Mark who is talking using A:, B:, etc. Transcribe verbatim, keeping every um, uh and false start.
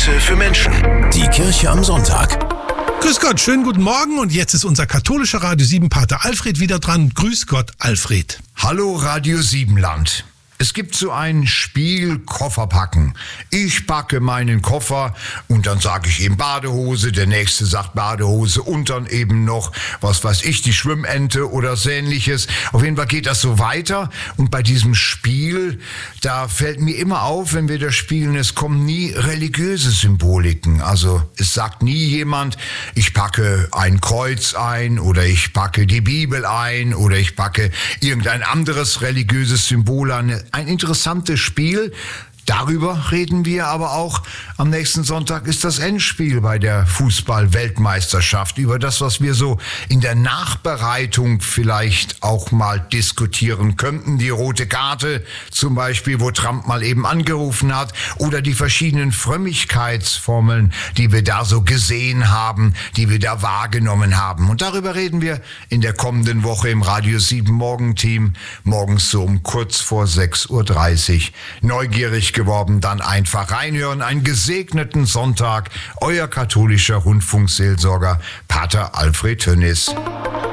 A: Messe für Menschen. Die Kirche am Sonntag.
B: Grüß Gott, schönen guten Morgen und jetzt ist unser katholischer Radio sieben Pater Alfred wieder dran. Grüß Gott, Alfred.
C: Hallo Radio sieben Land. Es gibt so ein Spiel Koffer packen. Ich packe meinen Koffer und dann sage ich eben Badehose, der nächste sagt Badehose und dann eben noch, was weiß ich, die Schwimmente oder so ähnliches. Auf jeden Fall geht das so weiter und bei diesem Spiel, da fällt mir immer auf, wenn wir das spielen, es kommen nie religiöse Symboliken. Also es sagt nie jemand, ich packe ein Kreuz ein oder ich packe die Bibel ein oder ich packe irgendein anderes religiöses Symbol an. Ein interessantes Spiel. Darüber reden wir aber auch. Am nächsten Sonntag ist das Endspiel bei der Fußball-Weltmeisterschaft. Über das, was wir so in der Nachbereitung vielleicht auch mal diskutieren könnten. Die rote Karte zum Beispiel, wo Trump mal eben angerufen hat. Oder die verschiedenen Frömmigkeitsformeln, die wir da so gesehen haben, die wir da wahrgenommen haben. Und darüber reden wir in der kommenden Woche im Radio sieben Morgenteam. Morgens so um kurz vor sechs Uhr dreißig. Neugierig geworden, dann einfach reinhören. Einen gesegneten Sonntag. Euer katholischer Rundfunkseelsorger Pater Alfred Tönnis.